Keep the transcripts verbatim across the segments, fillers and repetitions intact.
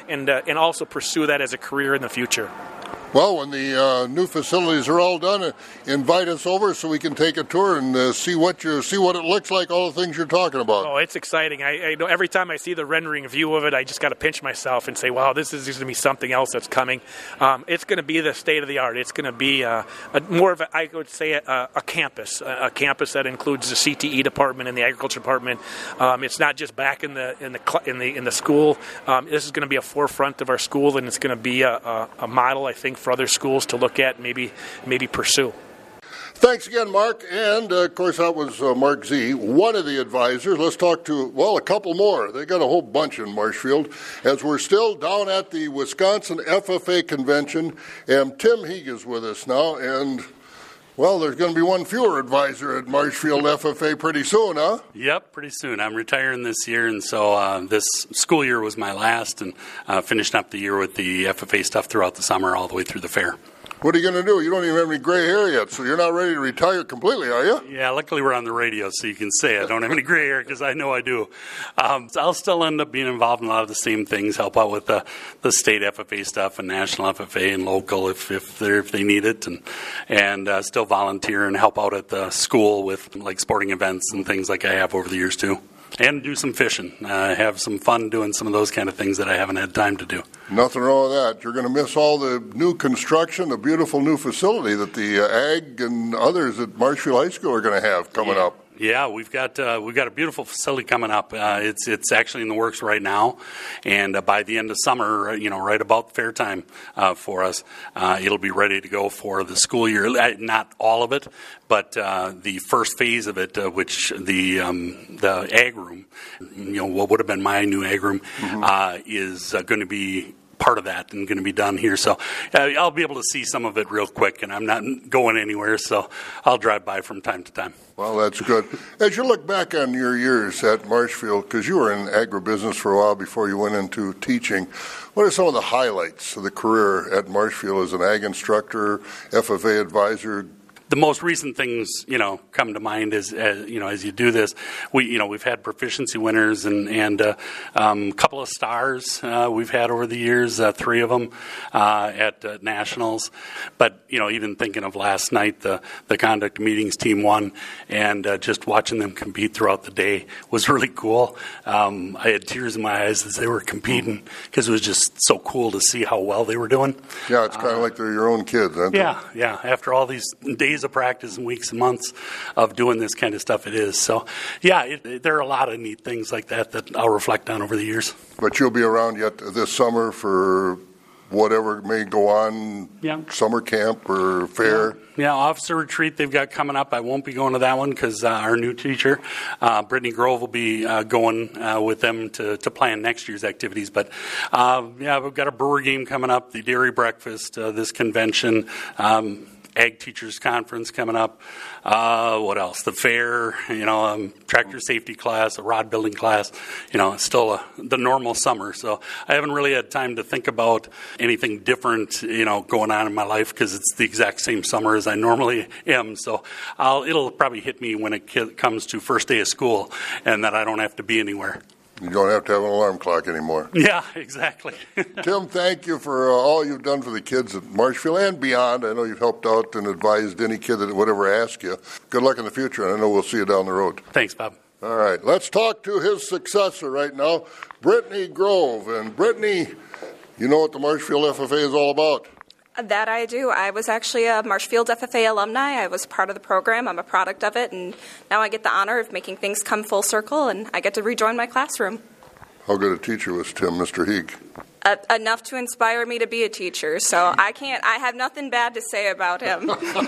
and uh, and also pursue that as a career in the future. Well, when the uh, new facilities are all done, uh, invite us over so we can take a tour and uh, see what you see what it looks like. All the things you're talking about. Oh, it's exciting! I, I know every time I see the rendering view of it, I just got to pinch myself and say, "Wow, this is going to be something else that's coming." Um, it's going to be the state of the art. It's going to be uh, a, more of a, I would say, a, a campus, a, a campus that includes the C T E department and the agriculture department. Um, it's not just back in the in the in the in the school. Um, this is going to be a forefront of our school, and it's going to be a, a, a model, I think, for other schools to look at, maybe maybe pursue. Thanks again, Mark. And, uh, of course, that was uh, Mark Z., one of the advisors. Let's talk to, well, a couple more. They got a whole bunch in Marshfield. As we're still down at the Wisconsin F F A convention, and Tim Heeg is with us now. And, well, there's going to be one fewer advisor at Marshfield F F A pretty soon, huh? Yep, pretty soon. I'm retiring this year, and so uh, this school year was my last, and uh, finished up the year with the F F A stuff throughout the summer all the way through the fair. What are you going to do? You don't even have any gray hair yet, so you're not ready to retire completely, are you? Yeah, luckily we're on the radio, so you can say I don't have any gray hair, because I know I do. Um, so I'll still end up being involved in a lot of the same things, help out with the, the state F F A stuff and national F F A and local if if, if they need it, and and uh, still volunteer and help out at the school with like sporting events and things like I have over the years too. And do some fishing. Uh, have some fun doing some of those kind of things that I haven't had time to do. Nothing wrong with that. You're going to miss all the new construction, the beautiful new facility that the uh, Ag and others at Marshfield High School are going to have coming yeah. up. Yeah, we've got uh, we've got a beautiful facility coming up. Uh, it's it's actually in the works right now, and uh, by the end of summer, you know, right about fair time uh, for us, uh, it'll be ready to go for the school year. Not all of it, but uh, the first phase of it, uh, which the um, the ag room, you know, what would have been my new ag room, mm-hmm. uh, is uh, going to be part of that and going to be done here. So uh, I'll be able to see some of it real quick, and I'm not going anywhere, so I'll drive by from time to time. Well, that's good. As you look back on your years at Marshfield, because you were in agribusiness for a while before you went into teaching, what are some of the highlights of the career at Marshfield as an ag instructor, F F A advisor? The most recent things, you know, come to mind as, as you know, as you do this. We, you know, we've had proficiency winners and and a uh, um, couple of stars uh, we've had over the years, uh, three of them uh, at uh, nationals. But you know, even thinking of last night, the the conduct meetings team won, and uh, just watching them compete throughout the day was really cool. Um, I had tears in my eyes as they were competing because it was just so cool to see how well they were doing. Yeah, it's kind of uh, like they're your own kids, aren't they? Yeah, yeah. After all these days of practice and weeks and months of doing this kind of stuff, it is. So, yeah, it, it, there are a lot of neat things like that that I'll reflect on over the years. But you'll be around yet this summer for whatever may go on, yeah. Summer camp or fair? Yeah. Yeah, officer retreat they've got coming up. I won't be going to that one because uh, our new teacher, uh, Brittany Grove, will be uh, going uh, with them to, to plan next year's activities. But, uh, yeah, we've got a brewer game coming up, the dairy breakfast, uh, this convention, um, Ag Teachers Conference coming up. Uh, what else? The fair, you know, um, tractor safety class, a rod building class. You know, it's still a, the normal summer. So I haven't really had time to think about anything different, you know, going on in my life because it's the exact same summer as I normally am. So I'll, it'll probably hit me when it comes to first day of school and that I don't have to be anywhere. You don't have to have an alarm clock anymore. Yeah, exactly. Tim, thank you for uh, all you've done for the kids at Marshfield and beyond. I know you've helped out and advised any kid that would ever ask you. Good luck in the future, and I know we'll see you down the road. Thanks, Bob. All right, let's talk to his successor right now, Brittany Grove. And Brittany, you know what the Marshfield F F A is all about. That I do. I was actually a Marshfield F F A alumni. I was part of the program. I'm a product of it, and now I get the honor of making things come full circle, and I get to rejoin my classroom. How good a teacher was Tim, Mister Heeg? Uh, enough to inspire me to be a teacher, so I can't, I have nothing bad to say about him.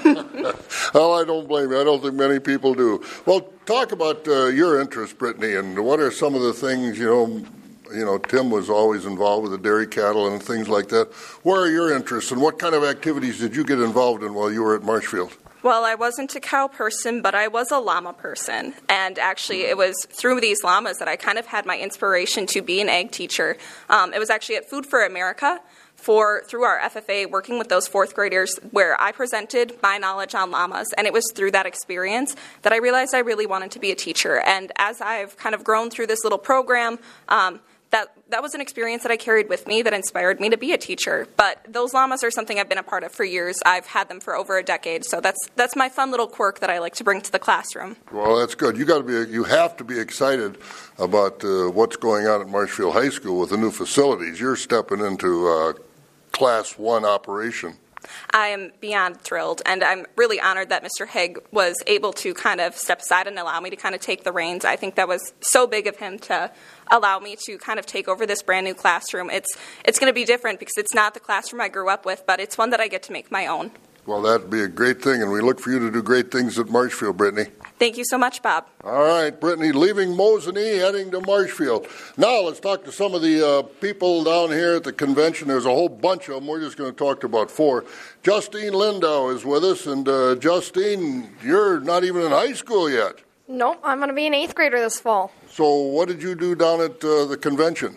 Well, I don't blame you. I don't think many people do. Well, talk about uh, your interest, Brittany, and what are some of the things, you know, You know, Tim was always involved with the dairy cattle and things like that. Where are your interests, and what kind of activities did you get involved in while you were at Marshfield? Well, I wasn't a cow person, but I was a llama person. And actually, it was through these llamas that I kind of had my inspiration to be an ag teacher. Um, it was actually at Food for America for through our F F A, working with those fourth graders, where I presented my knowledge on llamas. And it was through that experience that I realized I really wanted to be a teacher. And as I've kind of grown through this little program, um, that that was an experience that I carried with me that inspired me to be a teacher. But those llamas are something I've been a part of for years. I've had them for over a decade, so that's that's my fun little quirk that I like to bring to the classroom. Well, that's good. You got to be, you have to be excited about uh, what's going on at Marshfield High School with the new facilities. You're stepping into uh, class one operation. I am beyond thrilled, and I'm really honored that Mister Haig was able to kind of step aside and allow me to kind of take the reins. I think that was so big of him to allow me to kind of take over this brand new classroom. It's it's going to be different because it's not the classroom I grew up with, but it's one that I get to make my own. Well, that'd be a great thing, and we look for you to do great things at Marshfield, Brittany. Thank you so much, Bob. All right, Brittany, leaving Mosinee, heading to Marshfield. Now let's talk to some of the uh, people down here at the convention. There's a whole bunch of them. We're just going to talk to about four. Justine Lindau is with us, and uh, Justine, you're not even in high school yet. Nope, I'm going to be an eighth grader this fall. So what did you do down at uh, the convention?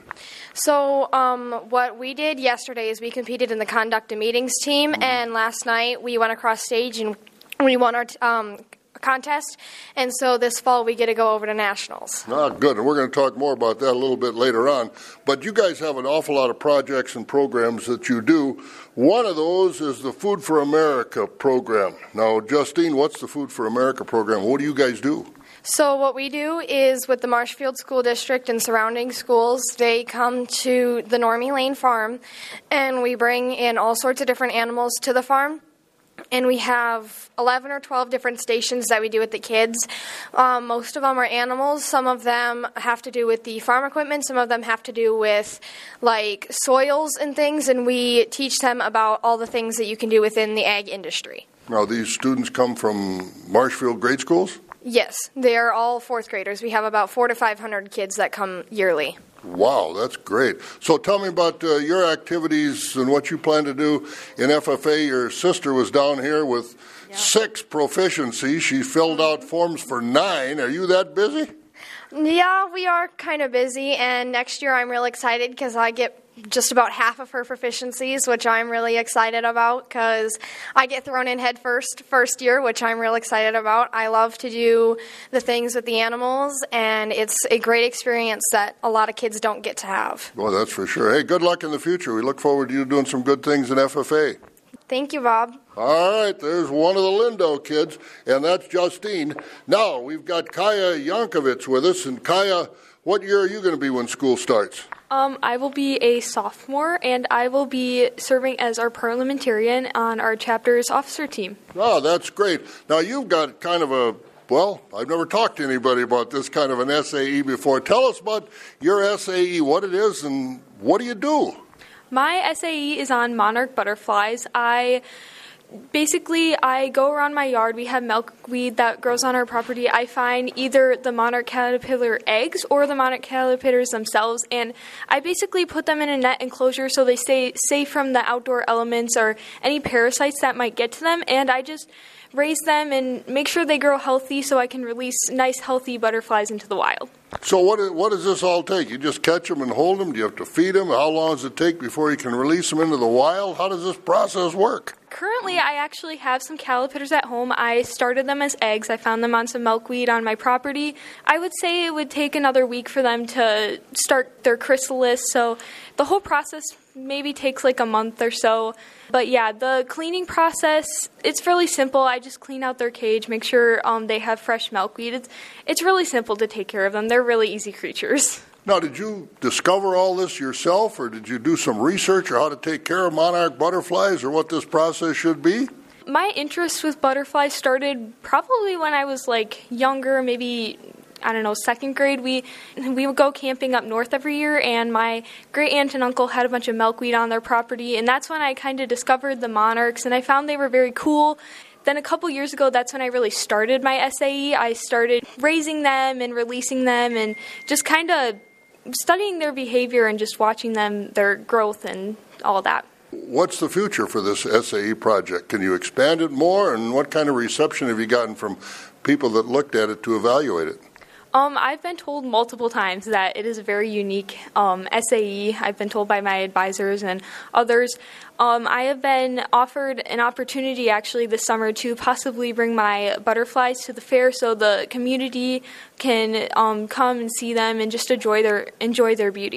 So um, what we did yesterday is we competed in the conduct of meetings team, mm-hmm. and last night we went across stage and we won our um, contest, and so this fall we get to go over to nationals. Ah, good, and we're going to talk more about that a little bit later on. But you guys have an awful lot of projects and programs that you do. One of those is the Food for America program. Now, Justine, what's the Food for America program? What do you guys do? So what we do is with the Marshfield School District and surrounding schools, they come to the Normie Lane Farm, and we bring in all sorts of different animals to the farm. And we have eleven or twelve different stations that we do with the kids. Um, most of them are animals. Some of them have to do with the farm equipment. Some of them have to do with, like, soils and things. And we teach them about all the things that you can do within the ag industry. Now, these students come from Marshfield grade schools? Yes, they are all fourth graders. We have about four to five hundred kids that come yearly. Wow, that's great. So tell me about uh, your activities and what you plan to do in F F A. Your sister was down here with yep. six proficiencies. She filled out forms for nine. Are you that busy? Yeah, we are kind of busy, and next year I'm real excited because I get just about half of her proficiencies, which I'm really excited about because I get thrown in head first first year, which I'm real excited about. I love to do the things with the animals, and it's a great experience that a lot of kids don't get to have. Well, that's for sure. Hey, good luck in the future. We look forward to you doing some good things in F F A. Thank you, Bob. All right, there's one of the Lindau kids, and that's Justine. Now, we've got Kaya Yankovitz with us, and Kaya, what year are you going to be when school starts? Um, I will be a sophomore, and I will be serving as our parliamentarian on our chapter's officer team. Oh, that's great. Now, you've got kind of a, well, I've never talked to anybody about this kind of an S A E before. Tell us about your S A E, what it is, and what do you do? My S A E is on monarch butterflies. I... Basically, I go around my yard. We have milkweed that grows on our property. I find either the monarch caterpillar eggs or the monarch caterpillars themselves, and I basically put them in a net enclosure so they stay safe from the outdoor elements or any parasites that might get to them, and I just raise them and make sure they grow healthy so I can release nice, healthy butterflies into the wild. So what what does this all take? You just catch them and hold them? Do you have to feed them? How long does it take before you can release them into the wild? How does this process work? Currently, I actually have some caterpillars at home. I started them as eggs. I found them on some milkweed on my property. I would say it would take another week for them to start their chrysalis, so the whole process maybe takes like a month or so. But yeah, the cleaning process, it's really simple. I just clean out their cage, make sure um, they have fresh milkweed. It's, it's really simple to take care of them. They're really easy creatures. Now, did you discover all this yourself, or did you do some research on how to take care of monarch butterflies or what this process should be? My interest with butterflies started probably when I was like younger, maybe, I don't know, second grade. We we would go camping up north every year, and my great aunt and uncle had a bunch of milkweed on their property, and that's when I kind of discovered the monarchs, and I found they were very cool. Then a couple years ago, that's when I really started my S A E. I started raising them and releasing them and just kind of studying their behavior and just watching them, their growth and all that. What's the future for this S A E project? Can you expand it more, and what kind of reception have you gotten from people that looked at it to evaluate it? Um, I've been told multiple times that it is a very unique um, S A E. I've been told by my advisors and others. Um, I have been offered an opportunity actually this summer to possibly bring my butterflies to the fair so the community can um, come and see them and just enjoy their enjoy their beauty.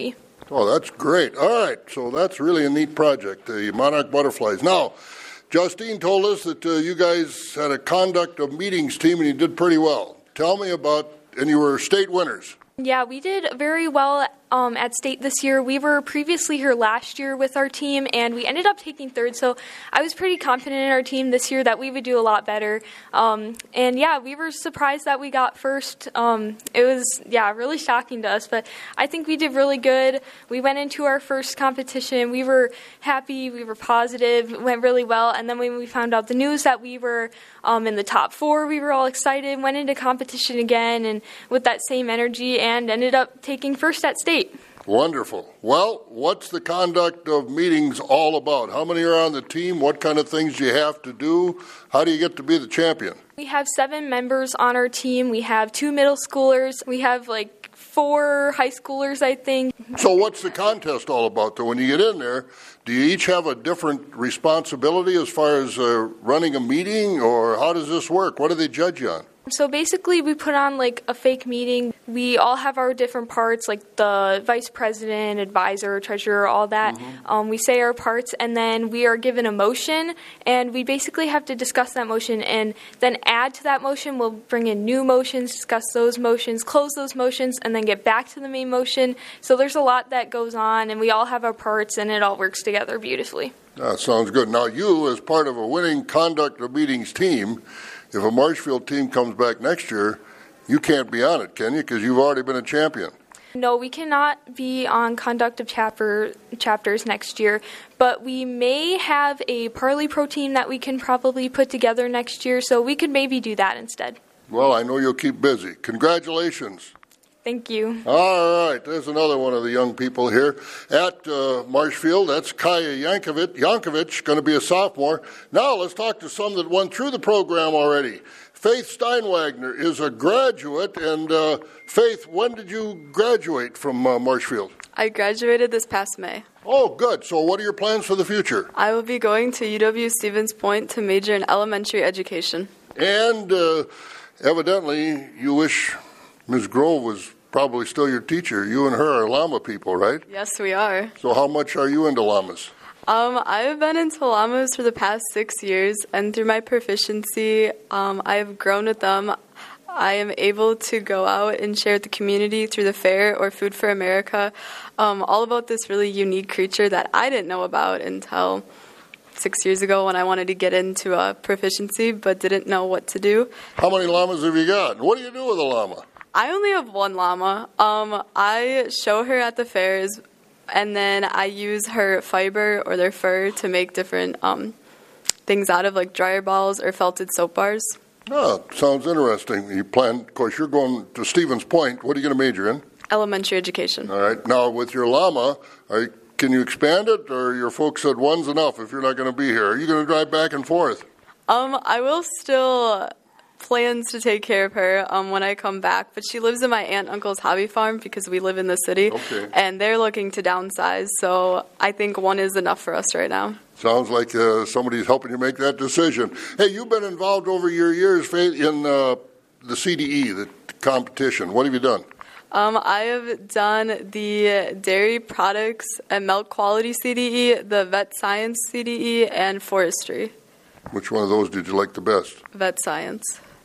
Oh, that's great. All right, so that's really a neat project, the monarch butterflies. Now, Justine told us that uh, you guys had a conduct of meetings team and you did pretty well. Tell me about, and you were state winners. Yeah, we did very well um, at state this year. We were previously here last year with our team, and we ended up taking third. So I was pretty confident in our team this year that we would do a lot better. Um, and yeah, we were surprised that we got first. Um, it was, yeah, really shocking to us, but I think we did really good. We went into our first competition. We were happy. We were positive. It went really well. And then when we found out the news that we were um, in the top four, we were all excited, went into competition again, and with that same energy, and ended up taking first at state. Wonderful. Well, what's the conduct of meetings all about? How many are on the team? What kind of things do you have to do? How do you get to be the champion? We have seven members on our team. We have two middle schoolers. We have like four high schoolers, I think. So what's the contest all about, though? When you get in there, do you each have a different responsibility as far as uh, running a meeting, or how does this work? What do they judge you on? So basically, we put on like a fake meeting. We all have our different parts, like the vice president, advisor, treasurer, all that. Mm-hmm. Um, we say our parts, and then we are given a motion, and we basically have to discuss that motion, and then add to that motion. We'll bring in new motions, discuss those motions, close those motions, and then get back to the main motion. So there's a lot that goes on, and we all have our parts, and it all works together beautifully. That sounds good. Now, you, as part of a winning conduct of meetings team, if a Marshfield team comes back next year, you can't be on it, can you? Because you've already been a champion. No, we cannot be on conduct of chapter, chapters next year, but we may have a Parley Pro team that we can probably put together next year, so we could maybe do that instead. Well, I know you'll keep busy. Congratulations. Thank you. All right, there's another one of the young people here at uh, Marshfield. That's Kaya Yankovic, Yankovic, going to be a sophomore. Now let's talk to some that went through the program already. Faith Steinwagner is a graduate, and uh, Faith, when did you graduate from uh, Marshfield? I graduated this past May. Oh, good. So what are your plans for the future? I will be going to U W Stevens Point to major in elementary education. And uh, evidently you wish Miz Grove was probably still your teacher. You and her are llama people, right? Yes, we are. So how much are you into llamas? Um, I've been into llamas for the past six years, and through my proficiency, um, I have grown with them. I am able to go out and share with the community through the fair or Food for America, um, all about this really unique creature that I didn't know about until six years ago when I wanted to get into a proficiency but didn't know what to do. How many llamas have you got? What do you do with a llama? I only have one llama. Um, I show her at the fairs, and then I use her fiber or their fur to make different um, things out of, like dryer balls or felted soap bars. Oh, sounds interesting. You plan, of course, you're going to Stevens Point. What are you going to major in? Elementary education. All right. Now, with your llama, are you, can you expand it, or your folks said one's enough if you're not going to be here? Are you going to drive back and forth? Um, I will still plans to take care of her um, when I come back, but she lives in my aunt and uncle's hobby farm because we live in the city, okay. And they're looking to downsize, so I think one is enough for us right now. Sounds like uh, somebody's helping you make that decision. Hey, you've been involved over your years in uh, the C D E, the competition. What have you done? Um, I have done the dairy products and milk quality C D E, the vet science C D E, and forestry. Which one of those did you like the best? Vet science.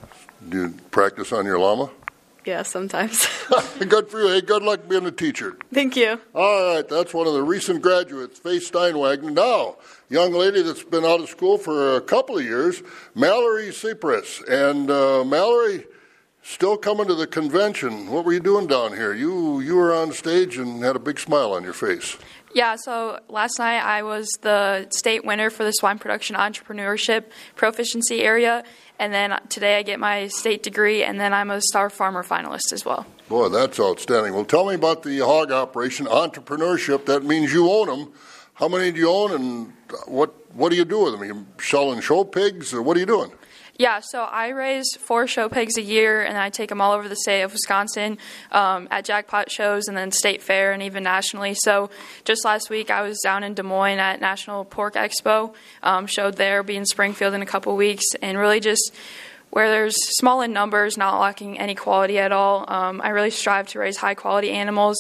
Do you practice on your llama? Yeah, sometimes. Good for you. Hey, good luck being a teacher. Thank you. All right, that's one of the recent graduates, Faith Steinwagner. Now, young lady that's been out of school for a couple of years, Mallory Cypress. And uh, Mallory, still coming to the convention. What were you doing down here? You you were on stage and had a big smile on your face. Yeah, so last night I was the state winner for the swine production entrepreneurship proficiency area, and then today I get my state degree, and then I'm a Star Farmer finalist as well. Boy, that's outstanding. Well, tell me about the hog operation, entrepreneurship. That means you own them. How many do you own, and what what do you do with them? Are you selling show pigs, or what are you doing? Yeah, so I raise four show pigs a year, and I take them all over the state of Wisconsin um, at jackpot shows and then state fair and even nationally. So just last week I was down in Des Moines at National Pork Expo, um, showed there, be in Springfield in a couple weeks, and really just where there's small in numbers, not lacking any quality at all. Um, I really strive to raise high-quality animals,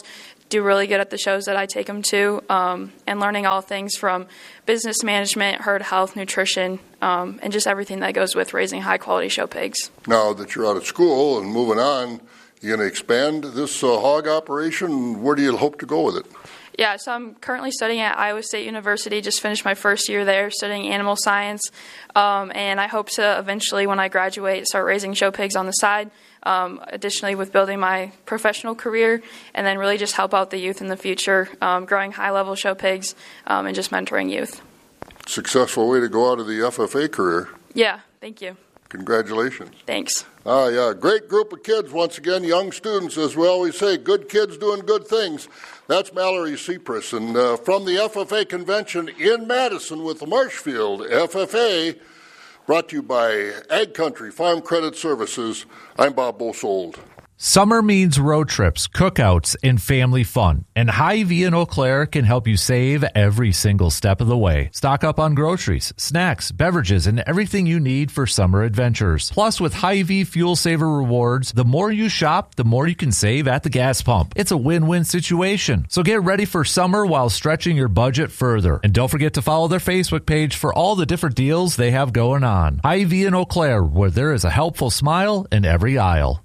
do really good at the shows that I take them to, um, and learning all things from business management, herd health, nutrition, um, and just everything that goes with raising high-quality show pigs. Now that you're out of school and moving on, you going to expand this uh, hog operation? Where do you hope to go with it? Yeah, so I'm currently studying at Iowa State University, just finished my first year there studying animal science, um, and I hope to eventually, when I graduate, start raising show pigs on the side, um, additionally with building my professional career, and then really just help out the youth in the future, um, growing high-level show pigs, um, and just mentoring youth. Successful way to go out of the F F A career. Yeah, thank you. Congratulations. Thanks. Ah, yeah, great group of kids, once again, young students, as we always say, good kids doing good things. That's Mallory Cypress, and uh, from the F F A convention in Madison with the Marshfield F F A, brought to you by Ag Country Farm Credit Services, I'm Bob Bosold. Summer means road trips, cookouts, and family fun. And Hy-Vee in Eau Claire can help you save every single step of the way. Stock up on groceries, snacks, beverages, and everything you need for summer adventures. Plus, with Hy-Vee Fuel Saver Rewards, the more you shop, the more you can save at the gas pump. It's a win-win situation. So get ready for summer while stretching your budget further. And don't forget to follow their Facebook page for all the different deals they have going on. Hy-Vee in Eau Claire, where there is a helpful smile in every aisle.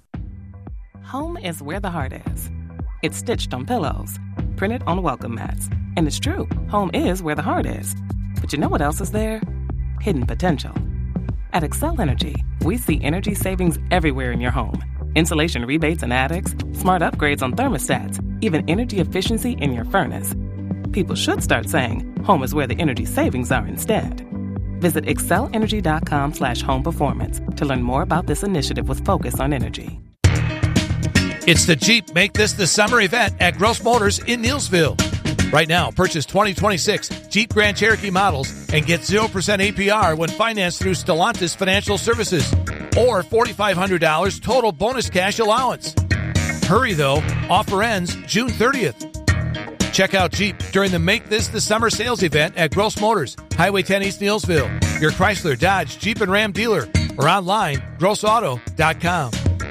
Home is where the heart is. It's stitched on pillows, printed on welcome mats. And it's true, home is where the heart is. But you know what else is there? Hidden potential. At Xcel Energy, we see energy savings everywhere in your home. Insulation rebates and attics, smart upgrades on thermostats, even energy efficiency in your furnace. People should start saying, home is where the energy savings are instead. Visit Xcel Energy dot com slash home performance to learn more about this initiative with focus on energy. It's the Jeep Make This the Summer event at Gross Motors in Neillsville. Right now, purchase twenty twenty-six Jeep Grand Cherokee models and get zero percent A P R when financed through Stellantis Financial Services, or four thousand five hundred dollars total bonus cash allowance. Hurry, though. Offer ends June thirtieth. Check out Jeep during the Make This the Summer sales event at Gross Motors, Highway ten East Neillsville, your Chrysler, Dodge, Jeep, and Ram dealer, or online, gross auto dot com.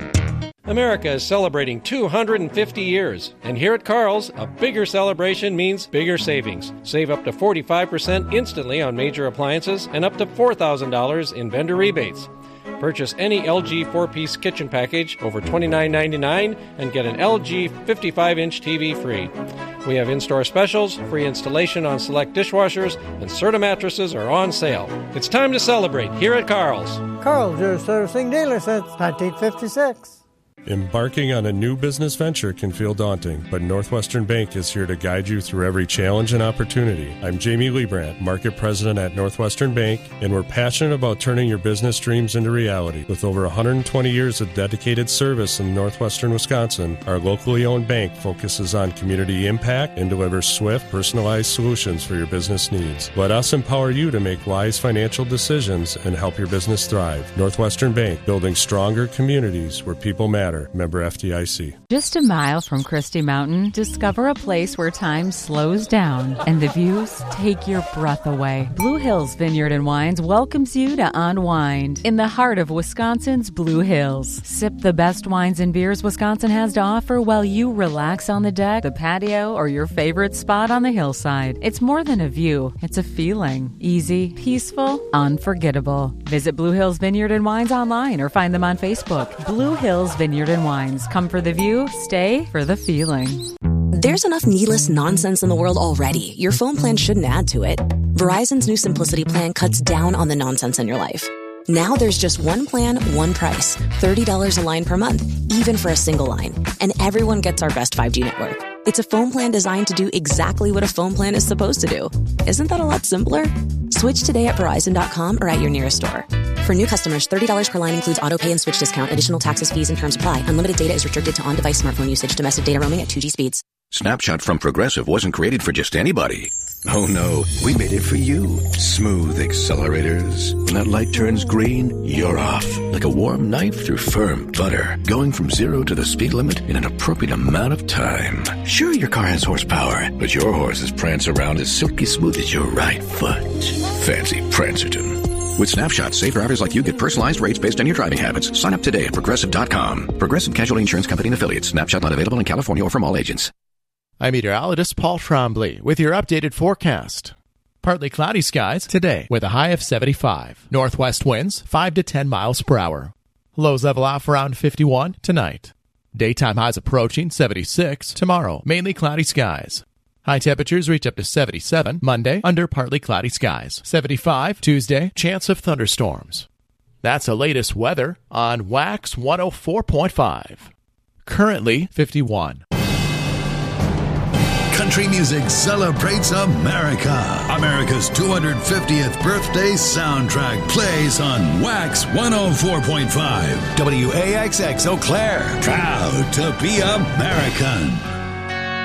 America is celebrating two hundred fifty years, and here at Carl's, a bigger celebration means bigger savings. Save up to forty-five percent instantly on major appliances and up to four thousand dollars in vendor rebates. Purchase any L G four-piece kitchen package over twenty-nine ninety-nine and get an L G fifty-five inch T V free. We have in-store specials, free installation on select dishwashers, and Serta mattresses are on sale. It's time to celebrate here at Carl's. Carl's, your servicing dealer since nineteen fifty-six. Embarking on a new business venture can feel daunting, but Northwestern Bank is here to guide you through every challenge and opportunity. I'm Jamie Liebrandt, Market President at Northwestern Bank, and we're passionate about turning your business dreams into reality. With over one hundred twenty years of dedicated service in northwestern Wisconsin, our locally owned bank focuses on community impact and delivers swift, personalized solutions for your business needs. Let us empower you to make wise financial decisions and help your business thrive. Northwestern Bank, building stronger communities where people matter. Member F D I C. Just a mile from Christie Mountain, discover a place where time slows down and the views take your breath away. Blue Hills Vineyard and Wines welcomes you to unwind in the heart of Wisconsin's Blue Hills. Sip the best wines and beers Wisconsin has to offer while you relax on the deck, the patio, or your favorite spot on the hillside. It's more than a view, it's a feeling. Easy, peaceful, unforgettable. Visit Blue Hills Vineyard and Wines online or find them on Facebook. Blue Hills Vineyard and Wines. Come for the view, stay for the feeling. There's enough needless nonsense in the world already. Your phone plan shouldn't add to it. Verizon's new Simplicity plan cuts down on the nonsense in your life. Now there's just one plan, one price. thirty dollars a line per month, even for a single line. And everyone gets our best five G network. It's a phone plan designed to do exactly what a phone plan is supposed to do. Isn't that a lot simpler? Switch today at Verizon dot com or at your nearest store. For new customers, thirty dollars per line includes auto pay and switch discount. Additional taxes, fees, and terms apply. Unlimited data is restricted to on-device smartphone usage. Domestic data roaming at two G speeds. Snapshot from Progressive wasn't created for just anybody. Oh no, we made it for you. Smooth accelerators. When that light turns green, you're off. Like a warm knife through firm butter. Going from zero to the speed limit in an appropriate amount of time. Sure, your car has horsepower, but your horses prance around as silky smooth as your right foot. Fancy Prancerton. With Snapshot, safe drivers like you get personalized rates based on your driving habits. Sign up today at Progressive dot com. Progressive Casualty Insurance Company and Affiliates. Snapshot not available in California or from all agents. I'm meteorologist Paul Trombley with your updated forecast. Partly cloudy skies today with a high of seventy-five. Northwest winds five to ten miles per hour. Lows level off around fifty-one tonight. Daytime highs approaching seventy-six tomorrow. Mainly cloudy skies. High temperatures reach up to seventy-seven Monday under partly cloudy skies. seventy-five Tuesday, chance of thunderstorms. That's the latest weather on Wax one oh four point five. Currently fifty-one. Country music celebrates America. America's two hundred fiftieth birthday soundtrack plays on Wax one oh four point five. W A X X Eau Claire. Proud to be American.